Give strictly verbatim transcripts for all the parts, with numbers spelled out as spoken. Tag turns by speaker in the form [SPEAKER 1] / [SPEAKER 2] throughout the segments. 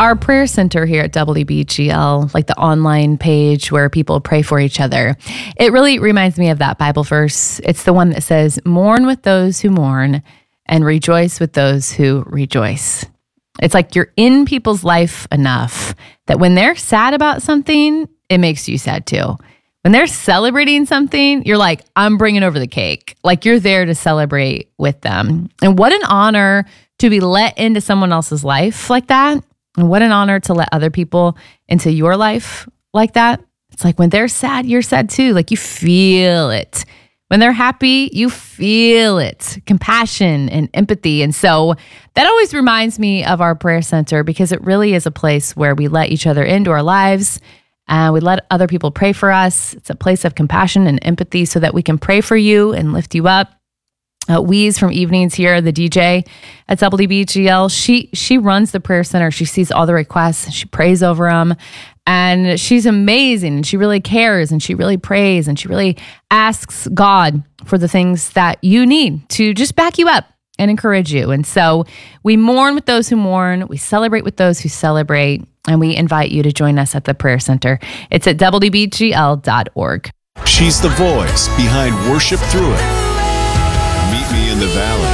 [SPEAKER 1] Our prayer center here at W B G L, like the online page where people pray for each other, it really reminds me of that Bible verse. It's the one that says, mourn with those who mourn and rejoice with those who rejoice. It's like you're in people's life enough that when they're sad about something, it makes you sad too. When they're celebrating something, you're like, I'm bringing over the cake. Like you're there to celebrate with them. And what an honor to be let into someone else's life like that. And what an honor to let other people into your life like that. It's like when they're sad, you're sad too. Like you feel it. When they're happy, you feel it. Compassion and empathy. And so that always reminds me of our prayer center because it really is a place where we let each other into our lives. And we let other people pray for us. It's a place of compassion and empathy so that we can pray for you and lift you up. Uh, Weeze from Evenings here, the D J at W B G L, she she runs the prayer center. She sees all the requests. She prays over them. And she's amazing. And she really cares. And she really prays. And she really asks God for the things that you need to just back you up and encourage you. And so we mourn with those who mourn. We celebrate with those who celebrate. And we invite you to join us at the prayer center. It's at W B G L dot org.
[SPEAKER 2] She's the voice behind Worship Through It. Meet me in the valley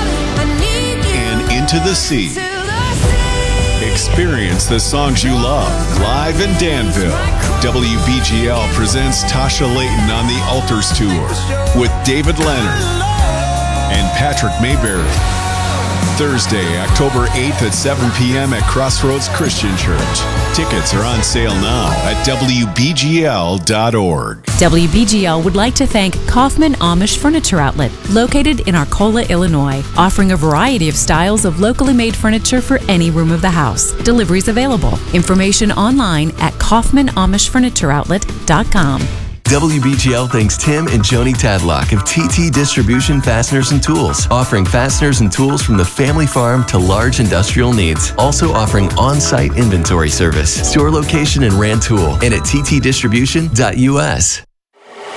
[SPEAKER 2] and into the sea. Experience the songs you love live in Danville. W B G L presents Tasha Layton on the Altars Tour with David Leonard and Patrick Mayberry. Thursday, October eighth at seven p.m. at Crossroads Christian Church. Tickets are on sale now at W B G L dot org.
[SPEAKER 3] W B G L would like to thank Kaufman Amish Furniture Outlet, located in Arcola, Illinois, offering a variety of styles of locally made furniture for any room of the house. Deliveries available. Information online at kaufman amish furniture outlet dot com.
[SPEAKER 4] W B G L thanks Tim and Joni Tadlock of T T Distribution Fasteners and Tools, offering fasteners and tools from the family farm to large industrial needs. Also offering on-site inventory service. Store location in Rantoul and at t t distribution dot u s.